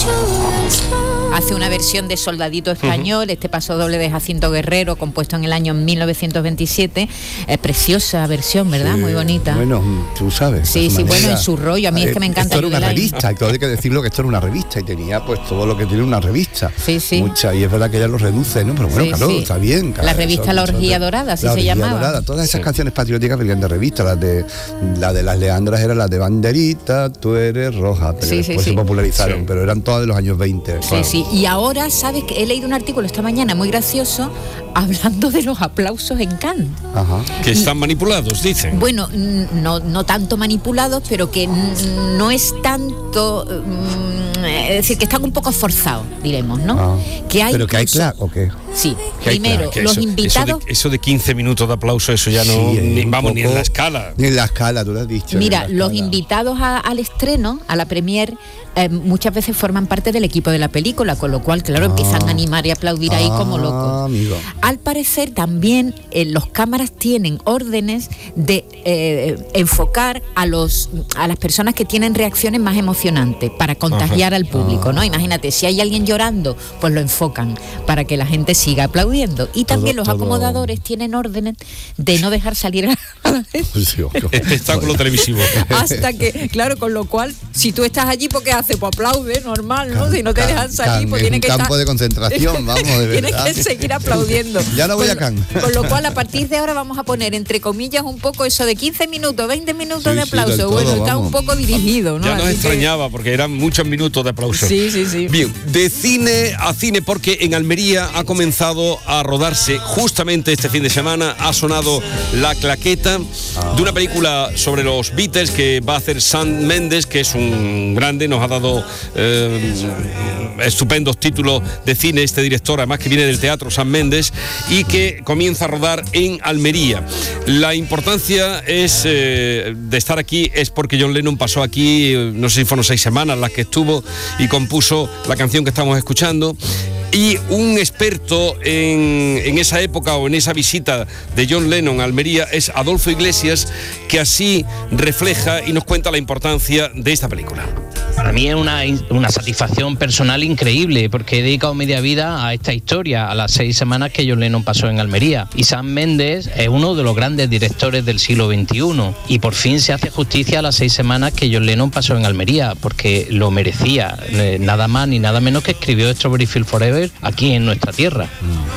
Hace una versión de Soldadito Español, este paso doble de Jacinto Guerrero, compuesto en el año 1927. Preciosa versión, ¿verdad? Muy bonita. Bueno, tú sabes. Sí, bueno, en su rollo. A mí es que me encanta. Esto era una revista, y todo hay que decirlo que esto era una revista, y tenía pues todo lo que tiene una revista. Sí. Mucha, y es verdad que ella lo reduce, ¿no? Pero bueno, claro, está bien. La revista La Orgía Dorada, así se llamaba. Dorada. Todas esas canciones patrióticas venían de revista. La de las Leandras era la de Banderita, tú eres roja, pero después se popularizaron, pero eran todas de los años 20. Sí. Y ahora, ¿sabes? Que he leído un artículo esta mañana muy gracioso hablando de los aplausos en Cannes. Ajá. Que están manipulados, dicen. Bueno, no tanto manipulados, pero que no es tanto... es decir, que están un poco forzados, diremos, ¿no? Que hay ¿pero que hay claro o qué? Sí, primero, los invitados... Eso de 15 minutos de aplauso, eso ya no... ni en la escala. Ni en la escala, tú lo has dicho. Mira, los invitados al estreno, a la premier, muchas veces forman parte del equipo de la película, con lo cual, claro, empiezan a animar y aplaudir ahí como locos. Amigo. Al parecer, también los cámaras tienen órdenes de enfocar a las personas que tienen reacciones más emocionantes para contagiar al público, ¿no? Imagínate, si hay alguien llorando, pues lo enfocan para que la gente siga aplaudiendo. Y también los acomodadores tienen órdenes de no dejar salir a la gente. Espectáculo televisivo. Hasta que, claro, con lo cual, si tú estás allí, ¿por qué haces? Pues aplaude, normal, ¿no? Si no te dejan salir, pues tiene que estar... un campo de concentración, vamos, de verdad. Tienes que seguir aplaudiendo. Ya no voy a Cannes. Con lo cual, a partir de ahora vamos a poner, entre comillas, un poco eso de 15 minutos, 20 minutos de aplauso. Bueno, está un poco dirigido, ¿no? Ya nos extrañaba, porque eran muchos minutos de aplauso. Sí. Bien, de cine a cine, porque en Almería ha comenzado a rodarse justamente este fin de semana, ha sonado la claqueta de una película sobre los Beatles que va a hacer Sam Mendes, que es un grande, nos ha dado estupendos títulos de cine este director, además que viene del teatro, Sam Mendes, y que comienza a rodar en Almería. La importancia de estar aquí es porque John Lennon pasó aquí, no sé si fueron 6 semanas las que estuvo, y compuso la canción que estamos escuchando. Y un experto en esa época o en esa visita de John Lennon a Almería es Adolfo Iglesias, que así refleja y nos cuenta la importancia de esta película. Para mí es una satisfacción personal increíble, porque he dedicado media vida a esta historia, a las 6 semanas que John Lennon pasó en Almería. Y Sam Mendes es uno de los grandes directores del siglo XXI, y por fin se hace justicia a las 6 semanas que John Lennon pasó en Almería, porque lo merecía, nada más ni nada menos que escribió Strawberry Fields Forever aquí en nuestra tierra.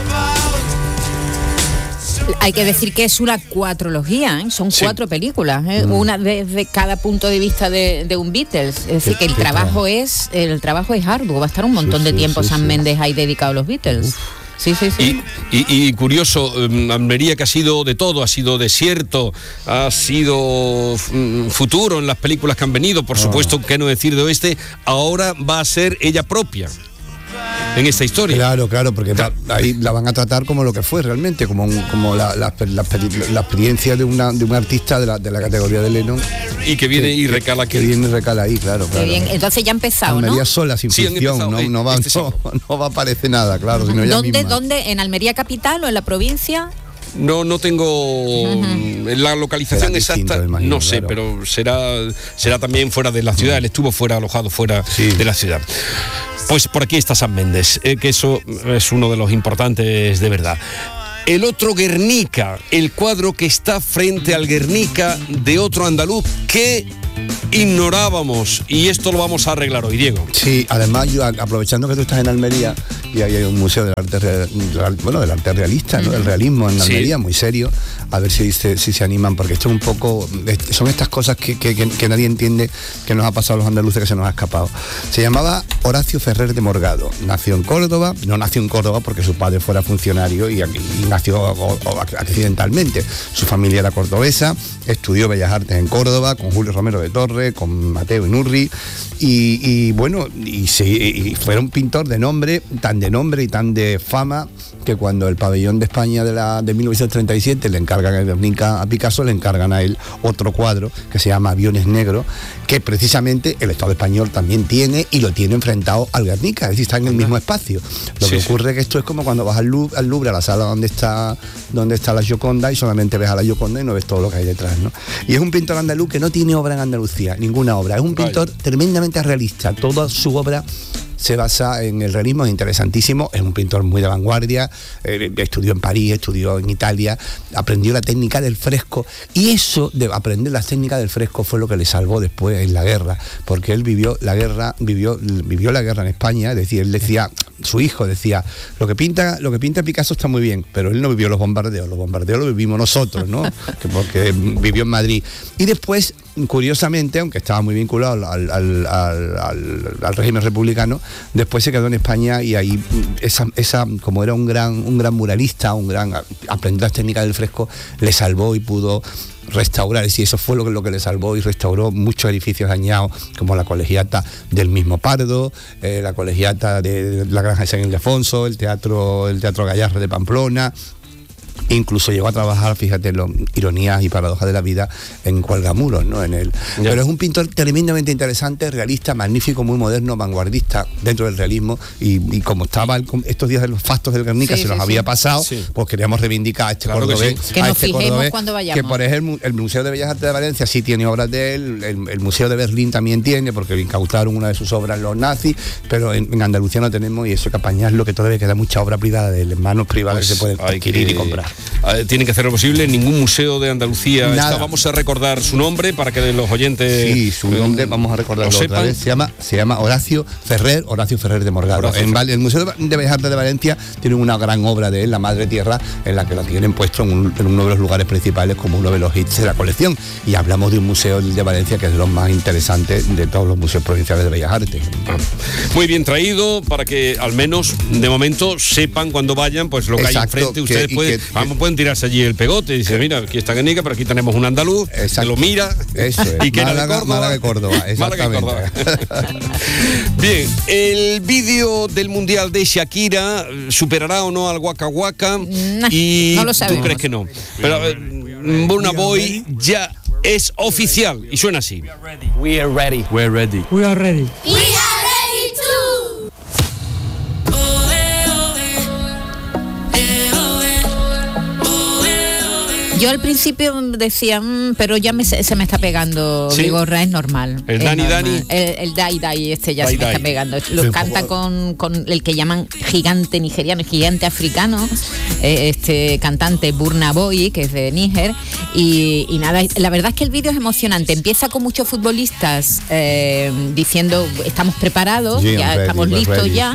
Hay que decir que es una cuatrología, ¿eh? Son 4 películas, ¿eh? Una desde cada punto de vista de un Beatles. Es decir, que el trabajo es arduo, va a estar un montón de tiempo Sam Mendes ahí dedicado a los Beatles. Sí. Y curioso, Almería, que ha sido de todo, ha sido desierto, ha sido futuro en las películas que han venido, por supuesto, qué no decir de Oeste, ahora va a ser ella propia en esta historia. Claro, porque ahí la van a tratar como lo que fue realmente, como la experiencia de un artista de la categoría de Lennon. Y que viene y recala aquí. Que viene y recala ahí, claro. Bien. Entonces ya ha empezado, Almería ¿no? sola, sin ficción, no va a aparecer nada, claro. Sino ¿Dónde? ¿En Almería capital o en la provincia? No tengo la localización exacta, imagino, no sé, claro. Pero será también fuera de la ciudad. Él estuvo alojado fuera de la ciudad. Pues por aquí está Sam Mendes, que eso es uno de los importantes de verdad. El otro Guernica, el cuadro que está frente al Guernica de otro andaluz que ignorábamos, y esto lo vamos a arreglar hoy, Diego. Sí, además yo, aprovechando que tú estás en Almería, y ahí hay un museo del arte realista, ¿no? Del realismo en Almería, muy serio, a ver si se animan, porque esto es un poco, son estas cosas que nadie entiende, que nos ha pasado a los andaluces, que se nos ha escapado. Se llamaba Horacio Ferrer de Morgado, nació en Córdoba, no nació en Córdoba porque su padre fuera funcionario y nació accidentalmente. Su familia era cordobesa, estudió Bellas Artes en Córdoba con Julio Romero de Torres, con Mateo Inurri, y fue un pintor de nombre y tan de fama, que cuando el pabellón de España de 1937 le encargan el Guernica a Picasso, le encargan a él otro cuadro que se llama Aviones Negros, que precisamente el Estado español también tiene, y lo tiene enfrentado al Guernica, es decir, está en el mismo espacio. Lo que ocurre es que esto es como cuando vas al Louvre, a la sala donde está la Gioconda, y solamente ves a la Gioconda y no ves todo lo que hay detrás, ¿no? Y es un pintor andaluz que no tiene obra en Andalucía, ninguna obra. Es un pintor tremendamente realista. Toda su obra se basa en el realismo, es interesantísimo, es un pintor muy de vanguardia, estudió en París, estudió en Italia, aprendió la técnica del fresco, y eso de aprender las técnicas del fresco fue lo que le salvó después en la guerra, porque él vivió la guerra en España. Es decir, él decía, su hijo decía, lo que pinta Picasso está muy bien, pero él no vivió los bombardeos lo vivimos nosotros, ¿no? Porque vivió en Madrid. Y después, curiosamente, aunque estaba muy vinculado al régimen republicano, después se quedó en España, y ahí esa como era un gran muralista, aprender las técnicas del fresco, le salvó y pudo restaurar. Es decir, eso fue lo que le salvó, y restauró muchos edificios dañados, como la Colegiata del mismo Pardo, la Colegiata de la Granja de San Ildefonso, el Teatro Gallarre de Pamplona. Incluso llegó a trabajar, fíjate, ironías y paradojas de la vida, en Cuelgamuros, ¿no? Pero es un pintor tremendamente interesante, realista, magnífico, muy moderno, vanguardista dentro del realismo, y como estaba estos días de los fastos del Guernica, había pasado, pues queríamos reivindicar a este cordobés. Que nos fijemos cuando vayamos. Que por ejemplo, el Museo de Bellas Artes de Valencia sí tiene obras de él, el Museo de Berlín también tiene, porque incautaron una de sus obras los nazis, pero en Andalucía no tenemos, y eso hay que apañarlo, que todavía queda mucha obra privada de manos privadas, pues que se pueden adquirir y comprar. Tienen que hacer lo posible. Ningún museo de Andalucía está. Vamos a recordar su nombre para que los oyentes... Sí, su nombre vamos a recordarlo otra vez. Se llama Horacio Ferrer de Morgado. El Museo de Bellas Artes de Valencia tiene una gran obra de él, La Madre Tierra, en la que la tienen puesto en uno de los lugares principales como uno de los hits de la colección. Y hablamos de un museo de Valencia que es de los más interesantes de todos los museos provinciales de Bellas Artes. Muy bien traído, para que al menos de momento sepan cuando vayan pues lo que hay enfrente. Ustedes pueden tirarse allí el pegote y dice, mira, aquí está Guernica, pero aquí tenemos un andaluz, que lo mira. Eso es. Y que Málaga de Córdoba. Exactamente. Bien, el vídeo del Mundial de Shakira, ¿superará o no al Waka Waka? Y no lo sabemos. ¿Tú crees que no? Pero Burna Boy ya es oficial y suena así. We are ready. We're ready. We are ready. We are ready too. Yo al principio decía, pero ya se me está pegando, ¿Sí? Vigorra, es normal. El es Dani normal. Dani. El Dai Dai ya Dai se me Dai. está pegando. Lo canta con el que llaman gigante nigeriano, gigante africano, cantante Burna Boy, que es de Níger. Y nada, la verdad es que el vídeo es emocionante. Empieza con muchos futbolistas diciendo, estamos preparados, ya estamos listos ya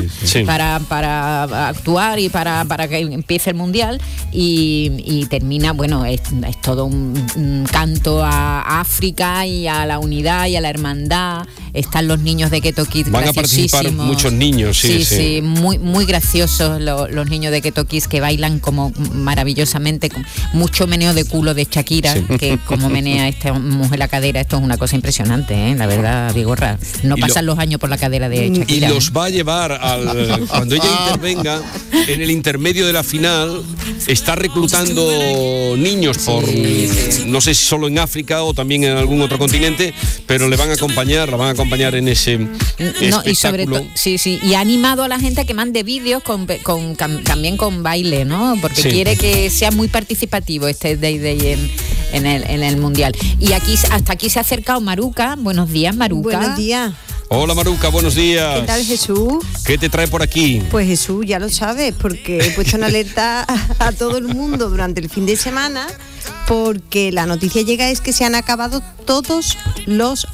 para actuar y para que empiece el Mundial. Y termina, bueno, es todo un canto a África y a la unidad y a la hermandad. Están los niños de Keto Kids. Van a participar muchos niños, sí, muy, muy graciosos los niños de Keto Kids, que bailan como maravillosamente, con mucho meneo de culo de Shakira, que como menea esta mujer la cadera, esto es una cosa impresionante, la verdad, Vigorra. No pasan los años por la cadera de Shakira. Y los va a llevar cuando ella intervenga, en el intermedio de la final, está reclutando niños no sé si solo en África o también en algún otro continente, pero la van a acompañar en ese espectáculo. Y sobre todo, y ha animado a la gente a que mande vídeos también con baile, ¿no? Porque quiere que sea muy participativo este Day en el Mundial. Y hasta aquí se ha acercado Maruca. Buenos días, Maruca. Buenos días. Hola Maruca, buenos días. ¿Qué tal, Jesús? ¿Qué te trae por aquí? Pues Jesús, ya lo sabes, porque he puesto en alerta a todo el mundo durante el fin de semana, porque la noticia llega es que se han acabado todos los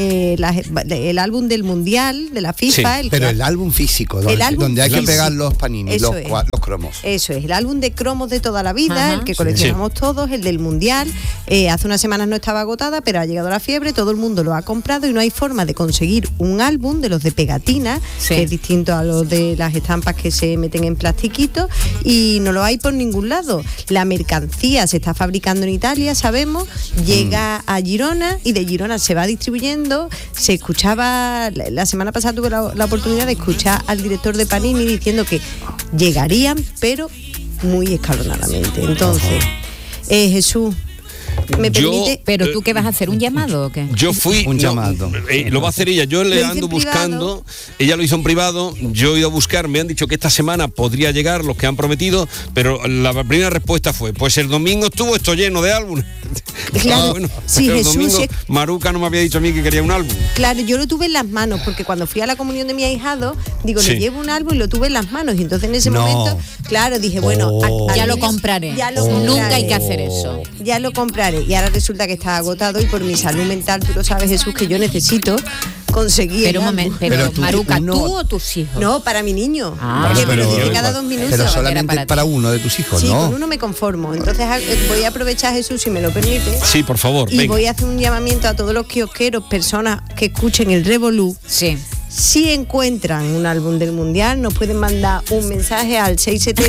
el álbum del Mundial de la FIFA. Pero el álbum físico, donde hay que pegar los panini, los cromos. Eso es, el álbum de cromos de toda la vida, el que coleccionamos todos, el del Mundial. Hace unas semanas no estaba agotada, pero ha llegado la fiebre, todo el mundo lo ha comprado y no hay forma de conseguir un álbum de los de pegatina, que es distinto a los de las estampas que se meten en plastiquito, y no lo hay por ningún lado. La mercancía se está fabricando en Italia, sabemos, llega a Girona y de Girona se va distribuyendo. Se escuchaba, la semana pasada tuve la oportunidad de escuchar al director de Panini diciendo que llegarían, pero muy escalonadamente. Entonces, Jesús, me permite... ¿Pero tú qué vas a hacer? ¿Un llamado o qué? Yo fui... Un llamado. Lo va a hacer ella. Yo le ando buscando. Ella lo hizo en privado. Yo he ido a buscar. Me han dicho que esta semana podría llegar los que han prometido, pero la primera respuesta fue, pues el domingo estuvo esto lleno de álbumes. Claro, bueno, sí, el Jesús, domingo sí. Maruca no me había dicho a mí que quería un álbum. Claro, yo lo tuve en las manos, porque cuando fui a la comunión de mi ahijado, digo, Sí. le llevo un álbum y lo tuve en las manos. Y entonces en ese No. momento, claro, dije, bueno, Ya lo compraré. Ya lo Nunca hay compraré. que hacer eso. Ya lo compraré. Y ahora resulta que está agotado y por mi salud mental, tú lo sabes, Jesús, que yo necesito conseguir Pero un el álbum. momento, pero Pero tú- Maruca, no. ¿tú o tus hijos? No, para mi niño. Ah. que me lo Pero- dice cada 2 minutos. Pero Era solamente para ti. uno de tus hijos, Sí, ¿no? con uno me conformo. Entonces voy a aprovechar, Jesús, si me lo permite. Sí, por favor, Y venga. voy a hacer un llamamiento a todos los kiosqueros, personas que escuchen el Revolú. Sí. Si encuentran un álbum del Mundial, nos pueden mandar un mensaje al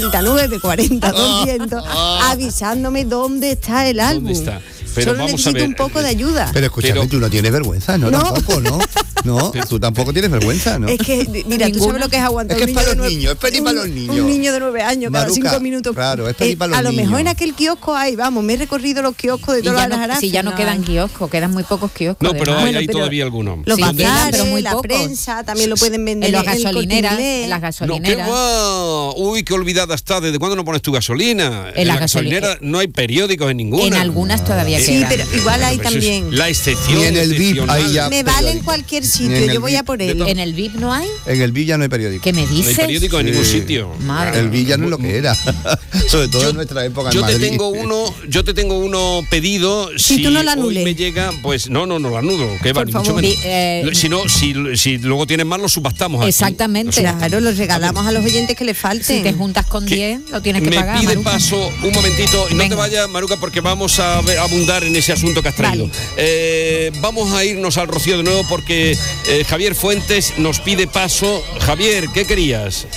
679-40-200 avisándome dónde está el álbum. está? Pero Solo vamos a necesito ver, un poco de ayuda. Pero escúchame, Pero- tú no tienes vergüenza, ¿no? No. Tampoco, ¿no? No, tú tampoco tienes vergüenza, ¿no? Es que, mira, tú sabes lo que es aguantar Es que un es para niño de los nueve- niños, es peli para los un- niños. Un niño de 9 años, cada Maruca, 5 minutos. claro, es peli para los A lo mejor niños. en aquel kiosco hay, vamos, me he recorrido los kioscos de Y todas ya las no, Jarafas. si ya no quedan kioscos, quedan muy pocos kioscos. No, pero además. hay pero todavía algunos. Los Sí, bazares, pero muy la pocos. prensa, también lo pueden vender En las el Corte gasolineras, Inglés. en las No, ¿qué gasolineras. va? Uy, qué olvidada está. ¿Desde cuándo no pones tu gasolina? En la la gasolinera no hay periódicos en ninguna. En algunas todavía Sí, quedan. pero igual hay Pero eso es también. La excepción. Y en el VIP excepcional. ahí ya- Me vale en cualquier En sitio, el yo voy a VIP por él. ¿En el VIP no hay? En el Villa no hay periódico. ¿Qué me No hay dices? periódico en ningún Sí. sitio. Madre. El Villa no es lo que era. Sobre todo en nuestra época Yo en te Madrid. tengo uno pedido. Si tú no lo hoy anules. me llega, pues no lo anulo. Que va, Por ni mucho favor. menos. Vi, Si no, si luego tienes más, lo subastamos. aquí. Exactamente. Claro, los regalamos a los oyentes que les falten. Si te juntas con Que 10, lo tienes que me pagar. pide Maruca. paso un momentito y no te Venga. vayas, Maruca, porque vamos a abundar en ese asunto que has traído. Vamos a irnos al Rocío de nuevo porque Javier Fuentes nos pide paso. Javier, ¿qué querías?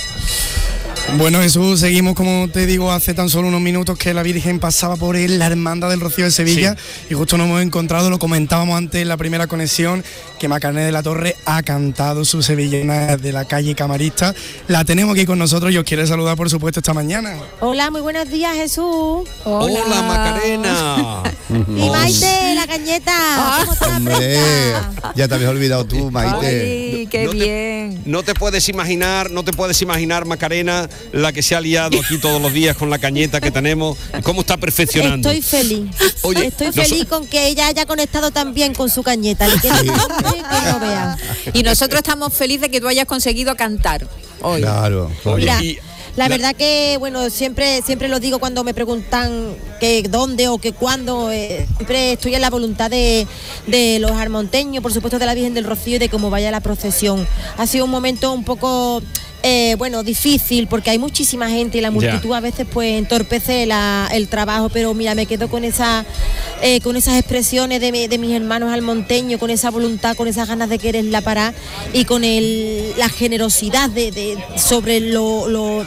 Bueno, Jesús, seguimos, como te digo, hace tan solo unos minutos que la Virgen pasaba por él, la Hermandad del Rocío de Sevilla, y justo nos hemos encontrado, lo comentábamos antes en la primera conexión, que Macarena de la Torre ha cantado su sevillana de la calle Camarista. La tenemos aquí con nosotros y os quiere saludar, por supuesto, esta mañana. Hola, muy buenos días, Jesús. Hola Macarena. Y Maite, la cañeta. ¿Cómo estás, Hombre, prensa? ya te habías olvidado tú, Maite. Ay, qué No te- bien. No te puedes imaginar, Macarena, la que se ha liado aquí todos los días con la cañeta que tenemos, cómo está perfeccionando. Estoy feliz. Oye, Estoy feliz con que ella haya conectado tan bien con su cañeta. Le queda hombre que no vea. Y nosotros estamos felices de que tú hayas conseguido cantar hoy. Claro. Oye, Mira, y la verdad que, bueno, siempre lo digo cuando me preguntan que dónde o que cuándo, siempre estoy en la voluntad de los armonteños, por supuesto de la Virgen del Rocío y de cómo vaya la procesión. Ha sido un momento un poco, difícil porque hay muchísima gente y la multitud a veces pues entorpece el trabajo, pero mira, me quedo con esas expresiones de mis hermanos almonteños, con esa voluntad, con esas ganas de quererla parar y con la generosidad sobre lo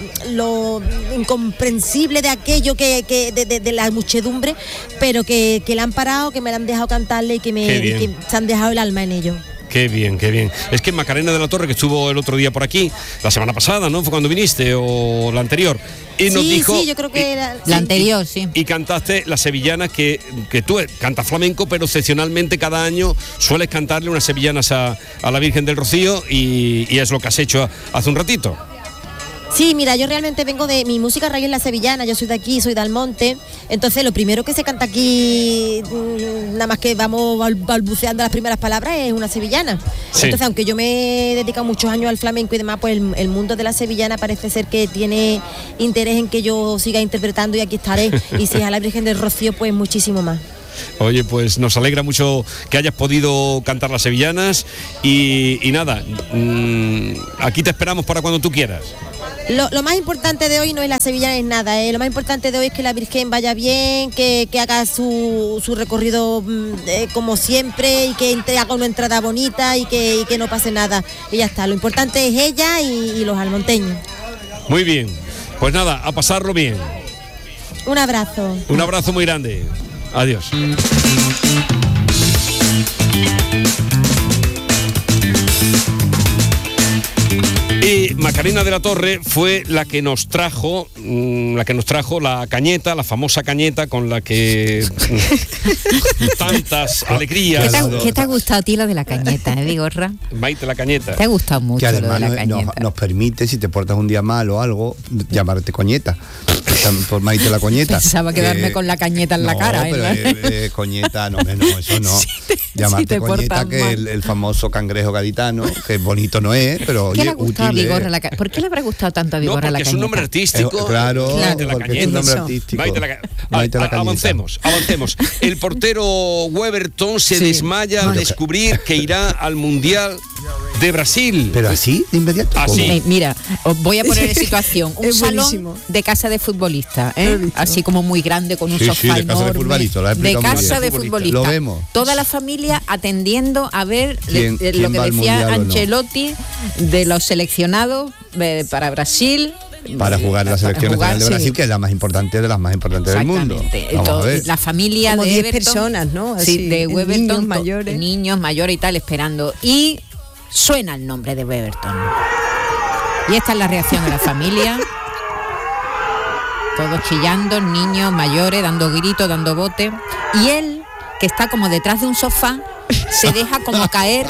incomprensible de aquello de la muchedumbre, pero que la han parado, que me la han dejado cantarle y Qué y bien. que se han dejado el alma en ello. qué bien, qué bien. Es que Macarena de la Torre, que estuvo el otro día por aquí, la semana pasada, ¿no? Fue cuando viniste, o la anterior. Y nos dijo. Sí, yo creo que era. La anterior, sí. Y cantaste la sevillana que tú cantas flamenco, pero excepcionalmente cada año sueles cantarle unas sevillanas a la Virgen del Rocío y es lo que has hecho hace un ratito. Sí, mira, yo realmente vengo de mi música raíz es la sevillana, yo soy de aquí, soy de Almonte, entonces lo primero que se canta aquí, nada más que vamos balbuceando las primeras palabras, es una sevillana. Sí. Entonces, aunque yo me he dedicado muchos años al flamenco y demás, pues el mundo de la sevillana parece ser que tiene interés en que yo siga interpretando y aquí estaré. Y si es a la Virgen del Rocío, pues muchísimo más. Oye, pues nos alegra mucho que hayas podido cantar las sevillanas y nada, aquí te esperamos para cuando tú quieras. Lo más importante de hoy no es la sevillana, es nada, lo más importante de hoy es que la Virgen vaya bien, que haga su recorrido como siempre y que haga una entrada bonita y que no pase nada. Y ya está, lo importante es ella y los almonteños. Muy bien, pues nada, a pasarlo bien. Un abrazo. Un abrazo muy grande. Adiós. Y que Macarena de la Torre fue la que nos trajo la cañeta, la famosa cañeta con la que tantas alegrías. ¿Qué te ha gustado a ti lo de la cañeta, Vigorra? Maite, la cañeta. Te ha gustado mucho Que además lo de la cañeta. nos permite, si te portas un día mal o algo, llamarte coñeta. Por Maite la coñeta. Pensaba quedarme con la cañeta en la cara. Pero coñeta, no, eso no. Llamarte coñeta, que el famoso cangrejo gaditano, que bonito no es, pero ¿Qué oye, le ha gustado útil a Vigorra ¿Por qué le habrá gustado tanto a Vigorra la cañeta? Es un nombre artístico. Claro, Maite la porque cañeta. es un nombre artístico. Maite la Avancemos. El portero Weberton se desmaya al descubrir que irá al Mundial de Brasil. Pero así, de inmediato. Así. Mira, os voy a poner en situación. Un Es salón buenísimo. de casa de futbolista, así como muy grande, con un Sí, sofá sí, de casa de enorme. futbolista, lo has De explicado muy casa bien. de futbolista. Lo vemos. Toda la familia atendiendo a ver ¿Quién lo que va al decía Mundial o no? Ancelotti de los seleccionados para Brasil. Para jugar la selección Para jugar, nacional de Brasil, que es la más importante de las más importantes del mundo. Exactamente. Vamos a ver. La familia Como de 10 Everton, personas, ¿no? Así, sí, de Weberton, niños mayores. niños mayores y tal, esperando. Y suena el nombre de Weberton. Y esta es la reacción de la familia. Todos chillando, niños mayores, dando gritos, dando bote. Y él, que está como detrás de un sofá, se deja como caer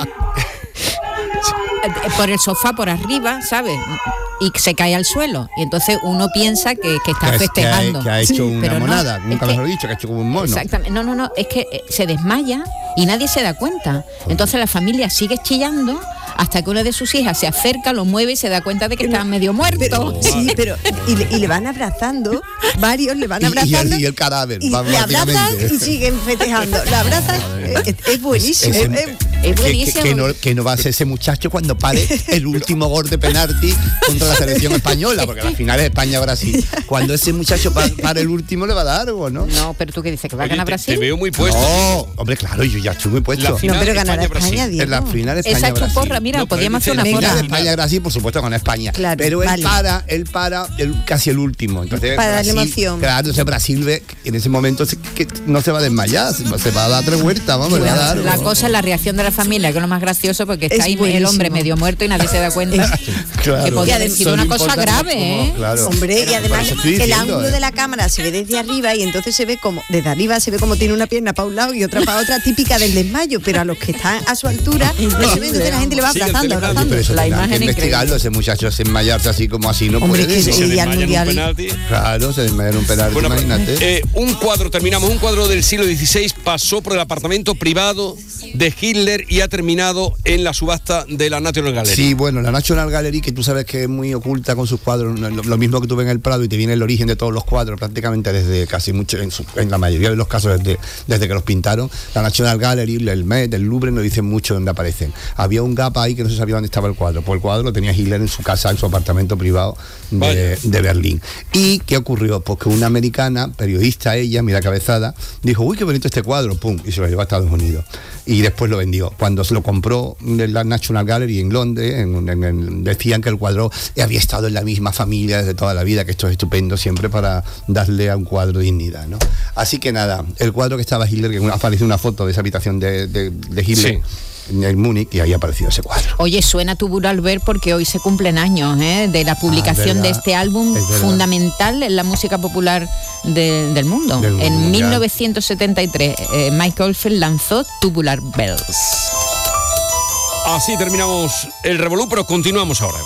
por el sofá por arriba, ¿sabes? Y se cae al suelo. Y entonces uno piensa que está festejando. Que ha hecho una pero no, monada, es nunca que- mejor dicho, que ha hecho como un mono. Exactamente. No, es que se desmaya y nadie se da cuenta. Entonces la familia sigue chillando hasta que una de sus hijas se acerca, lo mueve y se da cuenta de que está medio muerto. Pero y le van abrazando, varios le van Y abrazando. el cadáver, y vamos, le abrazan básicamente. y siguen festejando. La abrazan, es buenísimo. Es buenísimo. Que no va a ser ese muchacho cuando pare el último gol de penalti contra la selección española, porque la final es España-Brasil. Cuando ese muchacho pare el último le va a dar algo, ¿no? No, pero tú qué dices, que va a ganar Te Brasil. veo muy puesto. No, hombre, claro, yo ya estoy muy puesto. La final No, pero ganará España-Brasil. España, Diego. En la final Esa es tu España-Brasil. porra, mira, No, pero podíamos hacer él una dice la porra. final. España-Brasil, por supuesto, con España. Claro, pero vale. él para casi el último. Entonces, Para darle Brasil, emoción. Claro, entonces Brasil ve que en ese momento que no se va a desmayar, se va a dar 3 vueltas, vamos, le va a dar La algo. cosa es la reacción de la familia, que es lo más gracioso, porque está Es ahí el buenísimo. hombre medio muerto y nadie se da cuenta Claro. que podía Y haber además sido una cosa importante grave, como- ¿eh? Claro. Hombre, y Por además eso estoy el diciendo, ángulo de la cámara se ve desde arriba y entonces se ve como, desde arriba se ve como tiene una pierna para un lado y otra para otra, típica del desmayo, pero a los que están a su altura no se ve, entonces la gente le va Sigue abrazando, celebrando. abrazando. Pero eso La tendrán imagen que investigarlo, ese muchacho se desmayarse así como así no Hombre, puede. que Si ¿no? se y al desmaya en un Mundial. penalti. Claro, se desmaya en un penalti, Bueno, imagínate. un cuadro del siglo XVI pasó por el apartamento privado de Hitler y ha terminado en la subasta de la National Gallery. Sí, bueno, la National Gallery, que tú sabes que es muy oculta con sus cuadros, lo mismo que tú ves en el Prado y te viene el origen de todos los cuadros, prácticamente desde casi mucho, en la mayoría de los casos, desde que los pintaron. La National Gallery, el Met, el Louvre, nos dicen mucho dónde aparecen. Había un gap ahí que no se sabía dónde estaba el cuadro, pues el cuadro lo tenía Hitler en su casa, en su apartamento privado de Berlín. ¿Y qué ocurrió? Pues que una americana, periodista ella, mira cabezada, dijo, uy, qué bonito este cuadro, pum, y se lo llevó a Estados Unidos. Y después lo vendió. Cuando se lo compró en la National Gallery en Londres, decían que el cuadro había estado en la misma familia desde toda la vida, que esto es estupendo siempre para darle a un cuadro dignidad, ¿no? Así que nada, el cuadro que estaba Hitler, que apareció una foto de esa habitación de Hitler. Sí. En Múnich, y ahí ha aparecido ese cuadro. Oye, suena Tubular Bells porque hoy se cumplen años de la publicación de verdad, este álbum es verdad. fundamental en la música popular del mundo. Del mundo En mundial. 1973, Mike Oldfield lanzó Tubular Bells. Así terminamos el Revolú, pero continuamos ahora.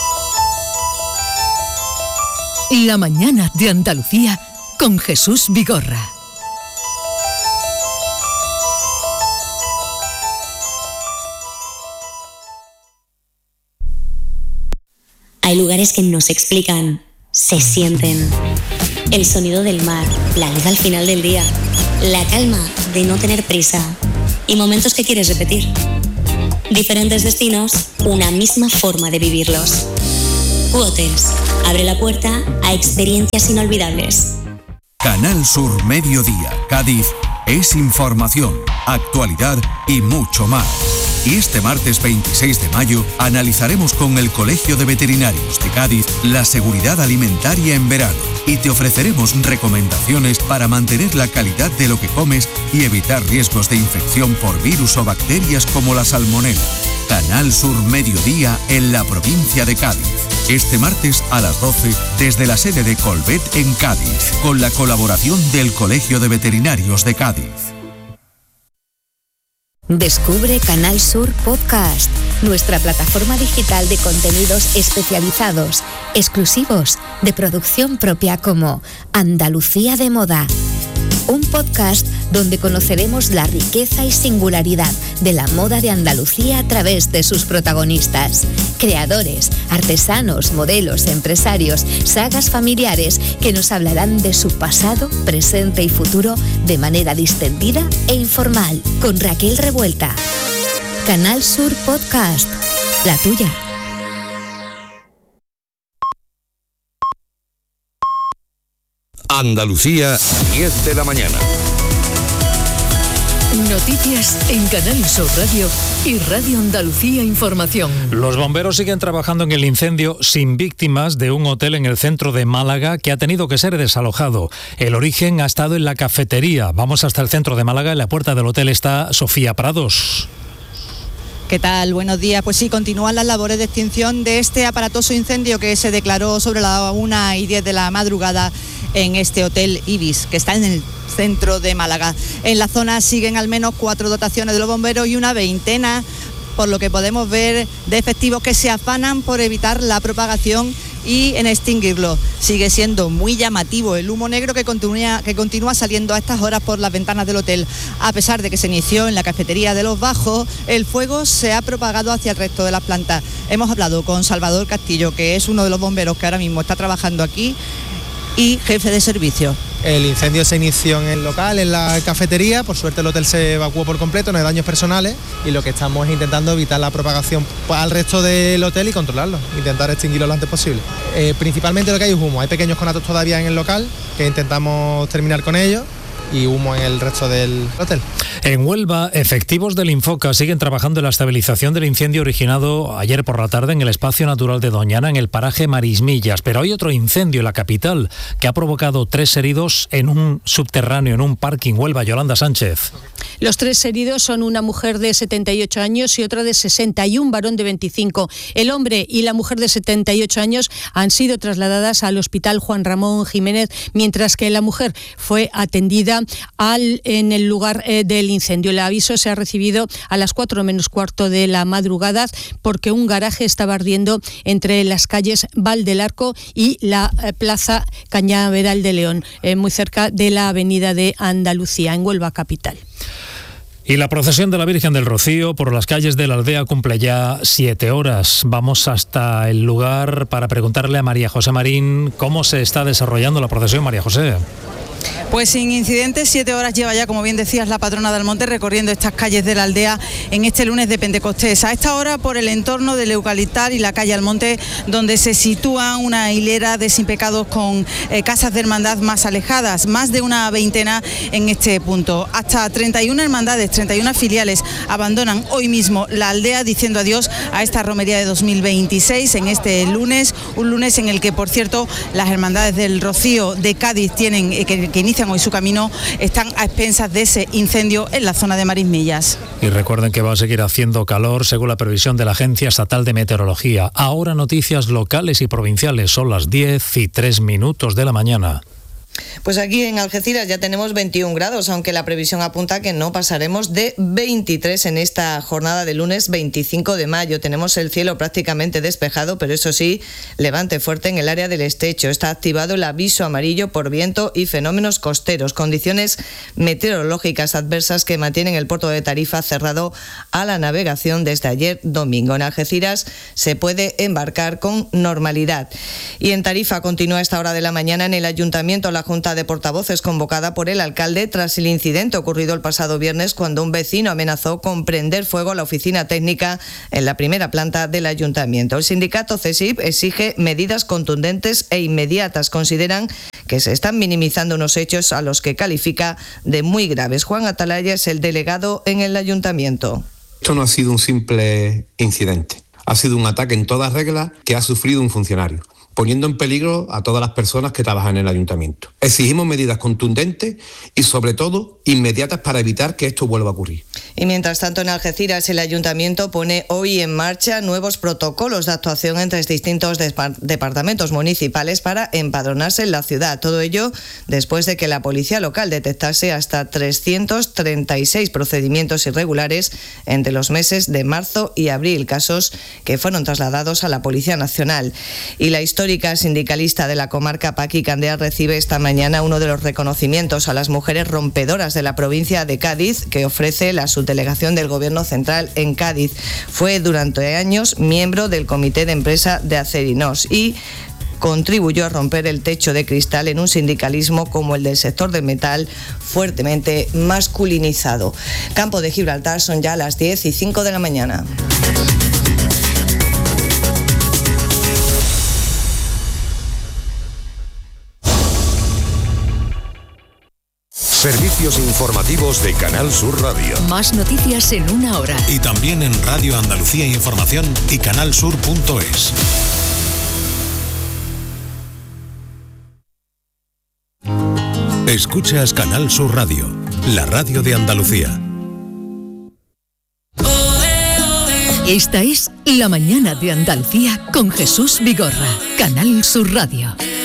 La mañana de Andalucía con Jesús Vigorra. Hay lugares que no se explican, se sienten. El sonido del mar, la luz al final del día, la calma de no tener prisa y momentos que quieres repetir. Diferentes destinos, una misma forma de vivirlos. Q-Hotels abre la puerta a experiencias inolvidables. Canal Sur Mediodía, Cádiz, es información, actualidad y mucho más. Y este martes 26 de mayo analizaremos con el Colegio de Veterinarios de Cádiz la seguridad alimentaria en verano y te ofreceremos recomendaciones para mantener la calidad de lo que comes y evitar riesgos de infección por virus o bacterias como la salmonela. Canal Sur Mediodía en la provincia de Cádiz. Este martes a las 12 desde la sede de Colvet en Cádiz, con la colaboración del Colegio de Veterinarios de Cádiz. Descubre Canal Sur Podcast, nuestra plataforma digital de contenidos especializados, exclusivos, de producción propia, como Andalucía de Moda. Un podcast donde conoceremos la riqueza y singularidad de la moda de Andalucía a través de sus protagonistas. Creadores, artesanos, modelos, empresarios, sagas familiares que nos hablarán de su pasado, presente y futuro de manera distendida e informal. Con Raquel Revuelta. Canal Sur Podcast, la tuya. Andalucía, 10 de la mañana. Noticias en Canal Sur Radio y Radio Andalucía Información. Los bomberos siguen trabajando en el incendio sin víctimas de un hotel en el centro de Málaga que ha tenido que ser desalojado. El origen ha estado en la cafetería. Vamos hasta el centro de Málaga. En la puerta del hotel está Sofía Prados. ¿Qué tal? Buenos días. Pues sí, continúan las labores de extinción de este aparatoso incendio que se declaró sobre la 1:10 de la madrugada en este hotel Ibis, que está en el centro de Málaga. En la zona siguen al menos 4 dotaciones de los bomberos y una veintena, por lo que podemos ver, de efectivos que se afanan por evitar la propagación y en extinguirlo. Sigue siendo muy llamativo el humo negro que continúa saliendo a estas horas por las ventanas del hotel. A pesar de que se inició en la cafetería de Los Bajos, el fuego se ha propagado hacia el resto de las plantas. Hemos hablado con Salvador Castillo, que es uno de los bomberos que ahora mismo está trabajando aquí y jefe de servicio. El incendio se inició en el local, en la cafetería. Por suerte el hotel se evacuó por completo, no hay daños personales, y lo que estamos es intentando evitar la propagación al resto del hotel y controlarlo, intentar extinguirlo lo antes posible. Principalmente lo que hay es humo, hay pequeños conatos todavía en el local que intentamos terminar con ellos, y humo en el resto del hotel. En Huelva, efectivos del Infoca siguen trabajando en la estabilización del incendio originado ayer por la tarde en el espacio natural de Doñana, en el paraje Marismillas. Pero hay otro incendio en la capital que ha provocado 3 heridos en un subterráneo, en un parking. Huelva, Yolanda Sánchez. Los 3 heridos son una mujer de 78 años y otra de 60 y un varón de 25. El hombre y la mujer de 78 años han sido trasladadas al Hospital Juan Ramón Jiménez, mientras que la mujer fue atendida en el lugar del incendio. El aviso se ha recibido a las 4 menos cuarto de la madrugada, porque un garaje estaba ardiendo entre las calles Val del Arco y la Plaza Cañaveral de León, muy cerca de la avenida de Andalucía, en Huelva capital. Y la procesión de la Virgen del Rocío por las calles de la aldea cumple ya 7 horas. Vamos hasta el lugar para preguntarle a María José Marín cómo se está desarrollando la procesión. María José. Pues sin incidentes, 7 horas lleva ya, como bien decías, la patrona del Monte recorriendo estas calles de la aldea en este lunes de Pentecostés. A esta hora por el entorno del Eucaliptal y la calle Almonte, donde se sitúa una hilera de sin pecados con casas de hermandad más alejadas, más de una veintena en este punto. Hasta 31 hermandades, 31 filiales abandonan hoy mismo la aldea diciendo adiós a esta romería de 2026 en este lunes, un lunes en el que, por cierto, las hermandades del Rocío de Cádiz que inician hoy su camino, están a expensas de ese incendio en la zona de Marismillas. Y recuerden que va a seguir haciendo calor según la previsión de la Agencia Estatal de Meteorología. Ahora noticias locales y provinciales, son las 10:03 de la mañana. Pues aquí en Algeciras ya tenemos 21 grados, aunque la previsión apunta que no pasaremos de 23 en esta jornada de lunes 25 de mayo. Tenemos el cielo prácticamente despejado, pero eso sí, levante fuerte en el área del Estecho. Está activado el aviso amarillo por viento y fenómenos costeros, condiciones meteorológicas adversas que mantienen el puerto de Tarifa cerrado a la navegación desde ayer domingo. En Algeciras se puede embarcar con normalidad. Y en Tarifa continúa a esta hora de la mañana en el ayuntamiento la Junta de Portavoces convocada por el alcalde tras el incidente ocurrido el pasado viernes, cuando un vecino amenazó con prender fuego a la oficina técnica en la primera planta del ayuntamiento. El sindicato CESIP exige medidas contundentes e inmediatas. Consideran que se están minimizando unos hechos a los que califica de muy graves. Juan Atalaya es el delegado en el ayuntamiento. Esto no ha sido un simple incidente, ha sido un ataque en toda regla que ha sufrido un funcionario. poniendo en peligro a todas las personas que trabajan en el ayuntamiento. Exigimos medidas contundentes y, sobre todo, inmediatas para evitar que esto vuelva a ocurrir. Y mientras tanto, en Algeciras, el ayuntamiento pone hoy en marcha nuevos protocolos de actuación entre distintos departamentos municipales para empadronarse en la ciudad. Todo ello después de que la policía local detectase hasta 336 procedimientos irregulares entre los meses de marzo y abril, casos que fueron trasladados a la Policía Nacional. Y la histórica sindicalista de la comarca, Paqui Candea, recibe esta mañana uno de los reconocimientos a las mujeres rompedoras de la provincia de Cádiz que ofrece la subdelegación del Gobierno Central en Cádiz. Fue durante años miembro del comité de empresa de Acerinos y contribuyó a romper el techo de cristal en un sindicalismo como el del sector del metal, fuertemente masculinizado. Campo de Gibraltar, son ya las 10:05 de la mañana. Servicios informativos de Canal Sur Radio. Más noticias en una hora. Y también en Radio Andalucía Información y canalsur.es. Escuchas Canal Sur Radio, la radio de Andalucía. Esta es La Mañana de Andalucía con Jesús Vigorra, Canal Sur Radio.